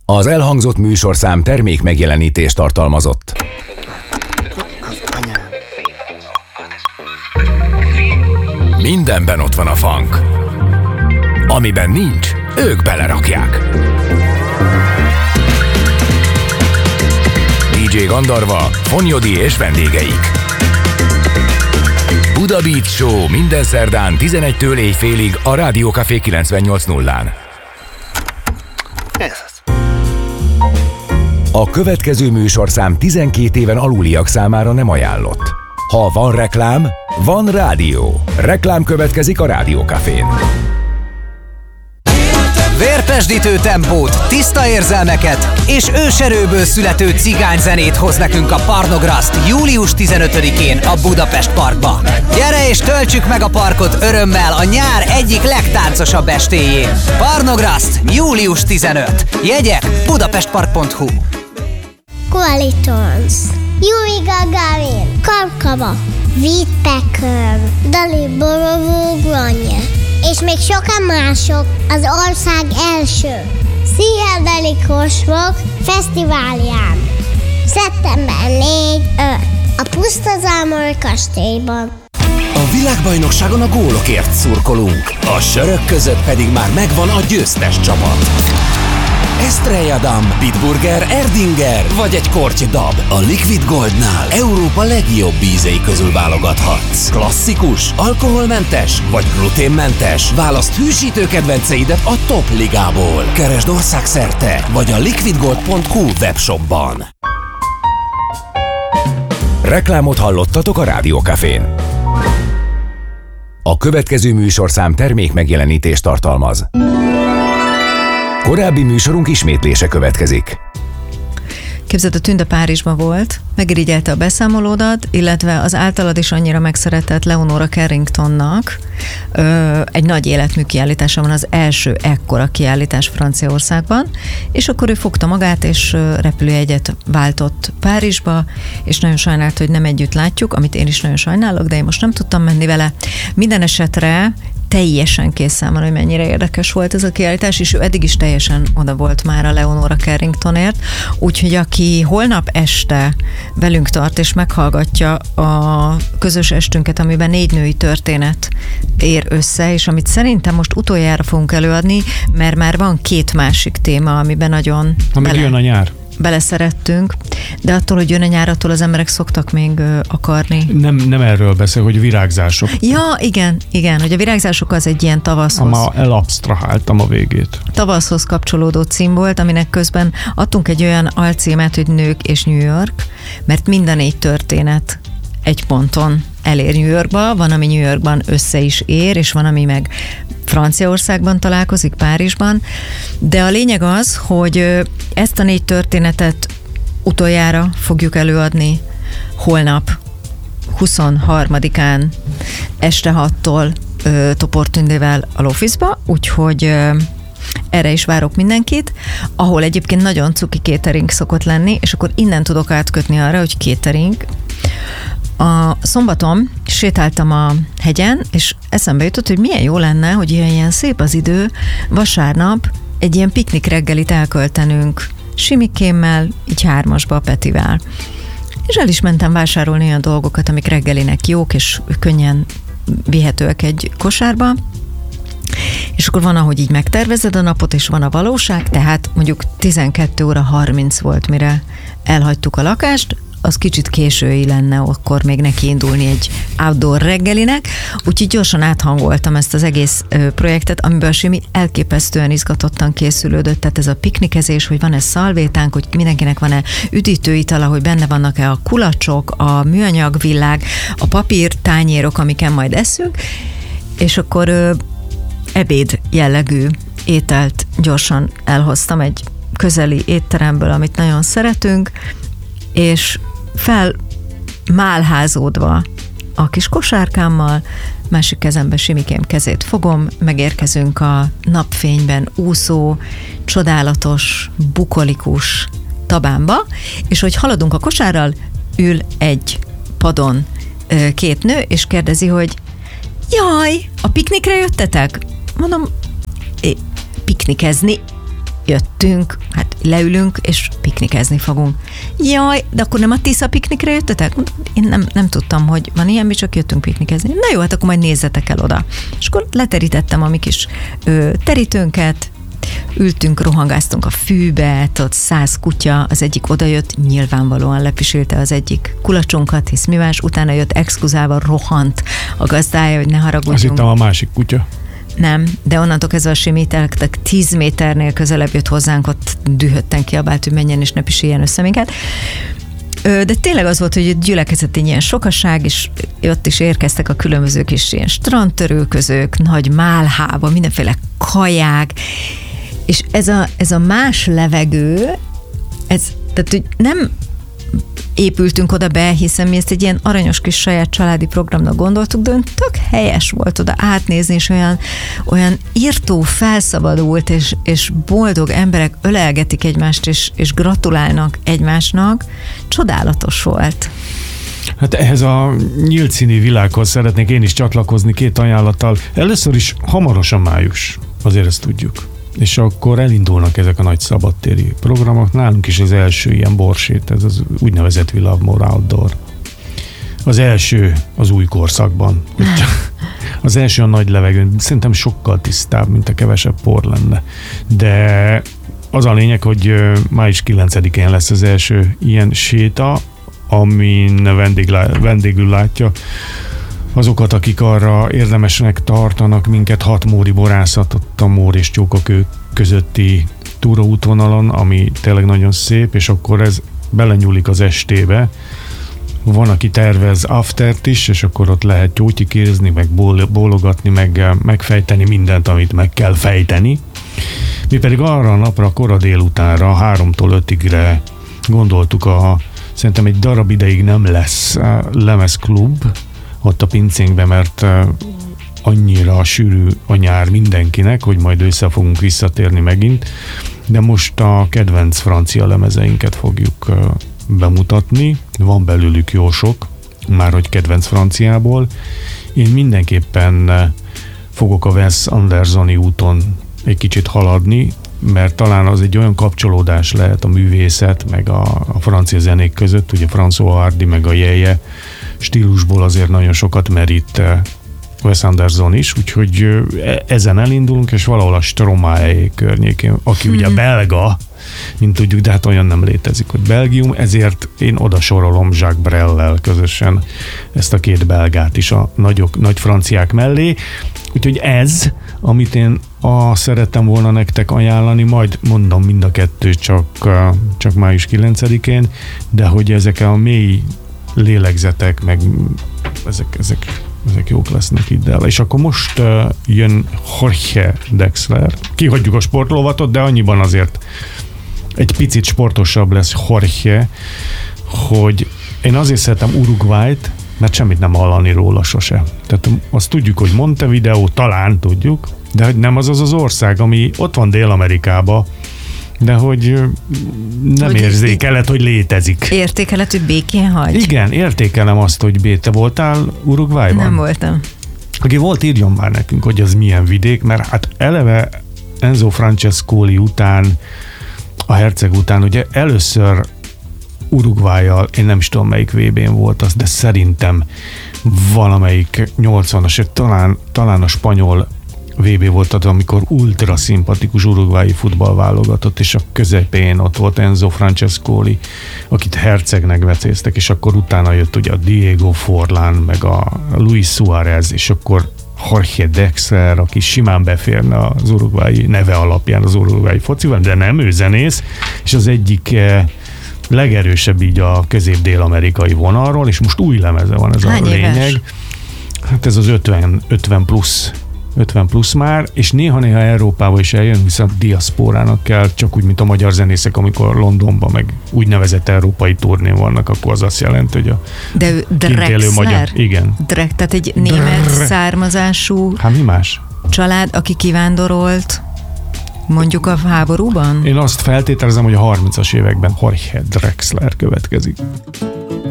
Az elhangzott műsorszám termék megjelenítést tartalmazott. Mindenben ott van a funk. Amiben nincs, ők belerakják. DJ Gandarva, Fonyodi és vendégeik. Buda Beat Show minden szerdán 11-től éjfélig a Rádió Café 98.0-án. A következő műsorszám 12 éven aluliak számára nem ajánlott. Ha van reklám, van rádió. Reklám következik a Rádió Cafén. Vérpesdítő tempót, tiszta érzelmeket és őserőből születő cigányzenét hoz nekünk a Parnograszt július 15-én a Budapest Parkba. Gyere és töltsük meg a parkot örömmel a nyár egyik legtáncosabb estéjén. Parnograszt július 15. Jegyek budapestpark.hu. Qualitons, Yuri Gagarin, Karkava, Whittaker, Dali Borovó Granje, és még sokan mások az ország első pszichedelikus rock fesztiválján. Szeptember 4-5 a Pusztazámor kastélyban. A világbajnokságon a gólokért szurkolunk, a sörök között pedig már megvan a győztes csapat. Estrella Damm, Bitburger, Erdinger vagy egy korty dab. A Liquid Goldnál Európa legjobb ízei közül válogathatsz. Klasszikus, alkoholmentes vagy gluténmentes? Válaszd hűsítő kedvenceidet a top ligából. Keresd országszerte vagy a liquidgold.hu webshopban. Reklámot hallottatok a Rádió Cafén. A következő műsorszám termék megjelenítést tartalmaz. Korábbi műsorunk ismétlése következik. Képzeld, a Tünde Párizsban volt, megirigyelte a beszámolódat, illetve az általad is annyira megszeretett Leonora Carringtonnak egy nagy életmű kiállítása van, az első ekkora kiállítás Franciaországban, és akkor ő fogta magát, és repülőjegyet váltott Párizsba, és nagyon sajnált, hogy nem együtt látjuk, amit én is nagyon sajnálok, de én most nem tudtam menni vele. Minden esetre teljesen készen van, hogy mennyire érdekes volt ez a kiállítás, és ő eddig is teljesen oda volt már a Leonora Carringtonért, úgyhogy aki holnap este velünk tart és meghallgatja a közös estünket, amiben 4 női történet ér össze, és amit szerintem most utoljára fogunk előadni, mert már van 2 másik téma, amiben nagyon jön a nyár. Beleszerettünk, de attól, hogy jön a nyár, attól az emberek szoktak még akarni. Nem erről beszél, hogy virágzások. Ja, igen, hogy a virágzások az egy ilyen tavaszhoz. Ma elabsztraháltam a végét. Tavaszhoz kapcsolódó cím volt, aminek közben adtunk egy olyan alcímet, hogy Nők és New York, mert minden 4 történet egy ponton elér New Yorkba, van, ami New Yorkban össze is ér, és van, ami meg Franciaországban találkozik, Párizsban, de a lényeg az, hogy ezt a 4 történetet utoljára fogjuk előadni holnap 23-án este 6-tól Topor Tündével a Lófiszba, úgyhogy erre is várok mindenkit, ahol egyébként nagyon cuki catering szokott lenni, és akkor innen tudok átkötni arra, hogy catering. A szombaton sétáltam a hegyen, és eszembe jutott, hogy milyen jó lenne, hogy ilyen szép az idő, vasárnap egy ilyen piknik reggelit elköltenünk Simikémmel, így 3-asba a Petivel. És el is mentem vásárolni olyan dolgokat, amik reggelinek jók, és könnyen vihetőek egy kosárba. És akkor van, ahogy így megtervezed a napot, és van a valóság, tehát mondjuk 12:30 volt, mire elhagytuk a lakást, az kicsit késői lenne akkor még nekiindulni egy outdoor reggelinek, úgyhogy gyorsan áthangoltam ezt az egész projektet, amiből Simi elképesztően izgatottan készülődött, tehát ez a piknikezés, hogy van-e szalvétánk, hogy mindenkinek van-e üdítőitala, hogy benne vannak-e a kulacsok, a műanyag villág, a papírtányérok, amiken majd eszünk, és akkor ebéd jellegű ételt gyorsan elhoztam egy közeli étteremből, amit nagyon szeretünk, és felmálházódva a kis kosárkámmal, másik kezembe Simikém kezét fogom, megérkezünk a napfényben úszó, csodálatos, bukolikus Tabánba, és hogy haladunk a kosárral, ül egy padon 2 nő, és kérdezi, hogy jaj, a piknikre jöttetek? Mondom, piknikezni jöttünk, hát leülünk, és piknikezni fogunk. Jaj, de akkor nem a Tisza piknikre jöttetek? Én nem tudtam, hogy van ilyen, mi csak jöttünk piknikezni. Na jó, hát akkor majd nézzetek el oda. És akkor leterítettem a mi kis terítőnket, ültünk, rohangáztunk a fűbe, ott 100 kutya, az egyik odajött, nyilvánvalóan lepisilte az egyik kulacsunkat, hisz mi más, utána jött exkluzálva, rohant a gazdája, hogy ne haragudjunk. Azt hittem a másik kutya. Nem, de onnantól kezdve a simíteltek 10 méternél közelebb jött hozzánk, ott dühötten kiabált, hogy menjen és ne pisiljen össze minket. De tényleg az volt, hogy gyülekezett egy ilyen sokaság, és ott is érkeztek a különböző kis ilyen strandtörőközők, nagy málhába, mindenféle kaják, és ez a más levegő, tehát hogy nem épültünk oda be, hiszen mi ezt egy ilyen aranyos kis saját családi programnak gondoltuk, de tök helyes volt oda átnézni, és olyan írtó, felszabadult, és boldog emberek ölelgetik egymást, és gratulálnak egymásnak. Csodálatos volt. Hát ehhez a nyílt színű világhoz szeretnék én is csatlakozni 2 ajánlattal. Először is hamarosan május, azért ezt tudjuk. És akkor elindulnak ezek a nagy szabadtéri programok. Nálunk is az első ilyen borsét, ez az úgynevezett We Love More Outdoor. Az első az új korszakban. Az első a nagy levegőn. Szerintem sokkal tisztább, mint a kevesebb por lenne. De az a lényeg, hogy május 9-én lesz az első ilyen séta, amin vendégül látja azokat, akik arra érdemesnek tartanak minket, 6 móri borászat, ott a Mór és Csókakő közötti túraútvonalon, ami tényleg nagyon szép, és akkor ez belenyúlik az estébe. Van, aki tervez aftert is, és akkor ott lehet tyútyikérzni, meg bólogatni, meg megfejteni mindent, amit meg kell fejteni. Mi pedig arra a napra, kora délutánra, 3-tól 5-ig gondoltuk, szerintem egy darab ideig nem lesz lemezklub ott a pincénkben, mert annyira sűrű a nyár mindenkinek, hogy majd össze fogunk visszatérni megint, de most a kedvenc francia lemezeinket fogjuk bemutatni, van belőlük jó sok, már hogy kedvenc franciából. Én mindenképpen fogok a Wes Andersoni úton egy kicsit haladni, mert talán az egy olyan kapcsolódás lehet a művészet, meg a francia zenék között, ugye François Hardy, meg a Jeje stílusból azért nagyon sokat merít Wes Anderson is, úgyhogy ezen elindulunk, és valahol a Stromae környékén, aki ugye belga, mint tudjuk, de hát olyan nem létezik, hogy Belgium, ezért én oda sorolom Jacques Brel-lel közösen ezt a 2 belgát is a nagy franciák mellé, úgyhogy ez, amit én szerettem volna nektek ajánlani, majd mondom mind a 2 csak május 9-én, de hogy ezek a mély lélegzetek, meg ezek jók lesznek itt el. És akkor most jön Jorge Drexler. Kihagyjuk a sportlovatot, de annyiban azért egy picit sportosabb lesz Jorge, hogy én azért szeretem Uruguayt, mert semmit nem hallani róla sose. Tehát azt tudjuk, hogy Montevideo, talán tudjuk, de hogy nem az ország, ami ott van Dél-Amerikában, de hogy nem hogy érzékeled, hogy létezik. Értékeled, hogy békén hagy? Igen, értékelem azt, hogy te voltál Uruguayban? Nem voltam. Aki volt, írjon már nekünk, hogy az milyen vidék, mert hát eleve Enzo Francescoli után, a herceg után, ugye először Uruguayjal, én nem is tudom melyik VB-n volt az, de szerintem valamelyik 80-as, talán a spanyol VB volt az, amikor ultra szimpatikus uruguayi futballválogatott, és a közepén ott volt Enzo Francescoli, akit hercegnek becéztek, és akkor utána jött ugye a Diego Forlán, meg a Luis Suárez, és akkor Jorge Drexler, aki simán beférne az uruguayi neve alapján az uruguayi fociban, de nem, ő zenész, és az egyik legerősebb így a közép-dél-amerikai vonalról, és most új lemeze van, ez Hány a lényeg. éves? Hát ez az 50 plusz már, és néha-néha Európába is eljön, hiszen diaszpórának kell, csak úgy, mint a magyar zenészek, amikor Londonban meg úgynevezett európai turnén vannak, akkor az azt jelenti, hogy a kint élő magyar. Igen. Tehát egy német származású Hát mi más? család, aki kivándorolt mondjuk a háborúban? Én azt feltételezem, hogy a 30-as években Jorge Drexler következik.